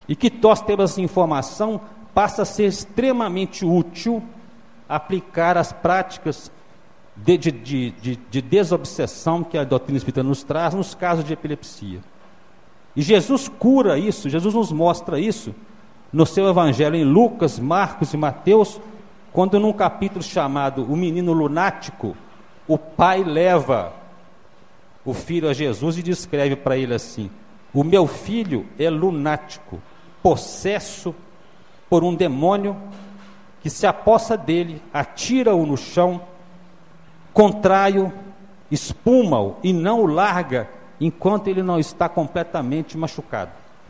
E que nós temos essa informação, passa a ser extremamente útil aplicar as práticas de desobsessão que a doutrina espírita nos traz nos casos de epilepsia. E Jesus cura isso, Jesus nos mostra isso no seu evangelho em Lucas, Marcos e Mateus, quando num capítulo chamado O Menino Lunático, o pai leva o filho a Jesus e descreve para ele assim: o meu filho é lunático, possesso por um demônio que se apossa dele, atira-o no chão, contrai-o, espuma-o e não o larga enquanto ele não está completamente machucado.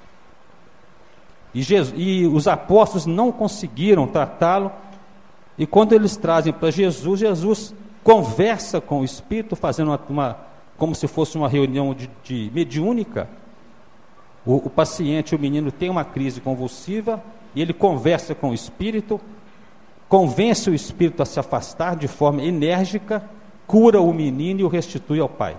E os apóstolos não conseguiram tratá-lo, e quando eles trazem para Jesus, Jesus conversa com o espírito, fazendo como se fosse uma reunião de mediúnica. O paciente, o menino, tem uma crise convulsiva, e ele conversa com o espírito, convence o espírito a se afastar de forma enérgica, cura o menino e o restitui ao pai.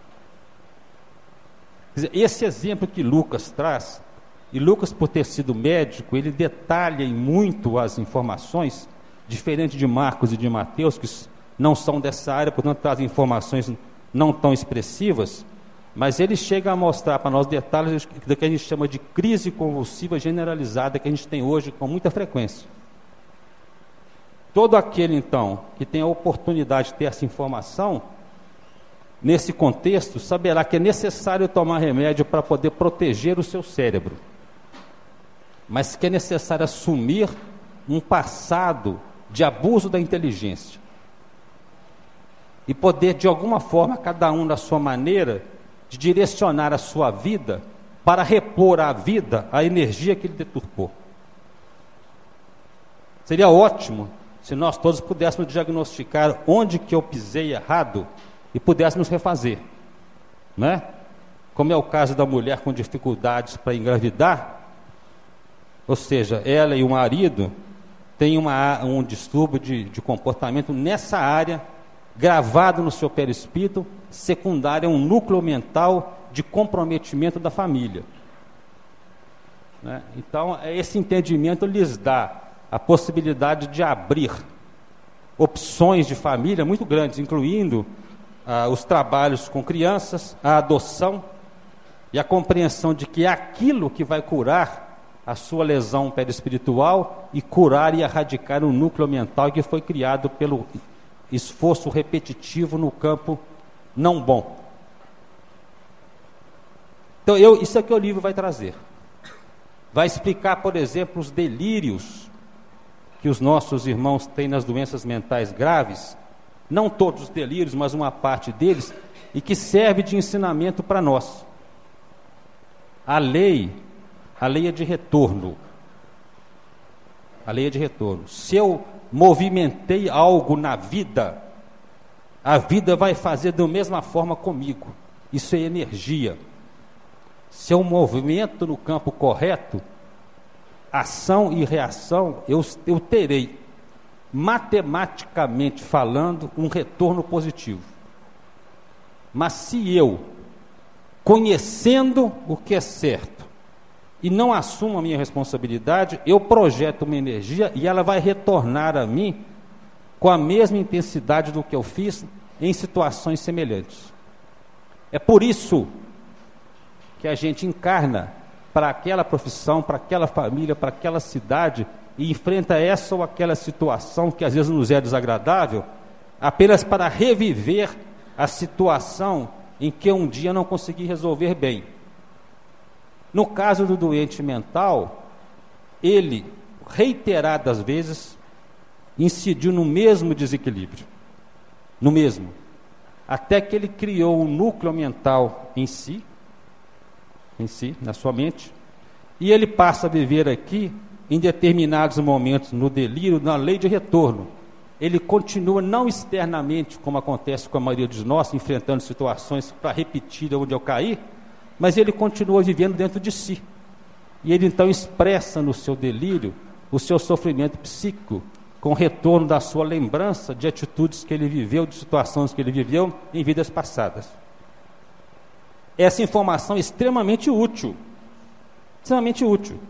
Quer dizer, esse exemplo que Lucas traz, e Lucas, por ter sido médico, ele detalha em muito as informações, diferente de Marcos e de Mateus, que não são dessa área, portanto trazem informações não tão expressivas, mas ele chega a mostrar para nós detalhes do que a gente chama de crise convulsiva generalizada, que a gente tem hoje com muita frequência. Todo aquele, então, que tem a oportunidade de ter essa informação, nesse contexto, saberá que é necessário tomar remédio para poder proteger o seu cérebro, mas que é necessário assumir um passado de abuso da inteligência e poder, de alguma forma, cada um da sua maneira, de direcionar a sua vida para repor à vida a energia que ele deturpou. Seria ótimo se nós todos pudéssemos diagnosticar onde que eu pisei errado e pudéssemos refazer, né? Como é o caso da mulher com dificuldades para engravidar, ou seja, ela e o marido têm um distúrbio de comportamento nessa área, gravado no seu perispírito, secundário a um núcleo mental de comprometimento da família, né? Então, esse entendimento lhes dá a possibilidade de abrir opções de família muito grandes, incluindo os trabalhos com crianças, a adoção e a compreensão de que é aquilo que vai curar a sua lesão perispiritual e curar e erradicar o núcleo mental que foi criado pelo esforço repetitivo no campo não bom. Então, isso é que o livro vai trazer. Vai explicar, por exemplo, os delírios que os nossos irmãos têm nas doenças mentais graves, não todos os delírios, mas uma parte deles, e que serve de ensinamento para nós. A lei é de retorno. A lei é de retorno. Se eu movimentei algo na vida, a vida vai fazer da mesma forma comigo. Isso é energia. Se eu movimento no campo correto, ação e reação, eu terei, matematicamente falando, um retorno positivo. Mas se eu, conhecendo o que é certo, e não assumo a minha responsabilidade, eu projeto uma energia e ela vai retornar a mim com a mesma intensidade do que eu fiz em situações semelhantes. É por isso que a gente encarna para aquela profissão, para aquela família, para aquela cidade, e enfrenta essa ou aquela situação que às vezes nos é desagradável, apenas para reviver a situação em que um dia não consegui resolver bem. No caso do doente mental, ele, reiteradas vezes, incidiu no mesmo desequilíbrio, até que ele criou um núcleo mental em si, na sua mente, e ele passa a viver aqui, em determinados momentos, no delírio, na lei de retorno. Ele continua, não externamente, como acontece com a maioria de nós, enfrentando situações para repetir onde eu caí, mas ele continua vivendo dentro de si. E ele então expressa no seu delírio o seu sofrimento psíquico, com o retorno da sua lembrança de atitudes que ele viveu, de situações que ele viveu em vidas passadas. Essa informação é extremamente útil.